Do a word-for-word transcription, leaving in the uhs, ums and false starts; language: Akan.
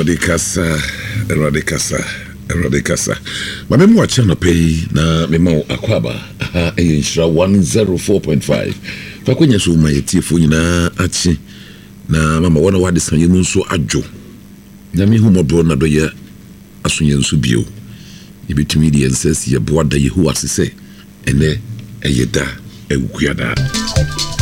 Erodicasa, Erodicasa, Erodicasa. My memo watch on a pay na memo aquaba, aha, a inshra one zero four point five. Fakonya so my tifo na achi na mama wana wadi sanye nso ajo. Nyame hu modro na doye asunye nso bio. Ibitumi di enses ye boada ye hu asese ene eyeda ewukuyada.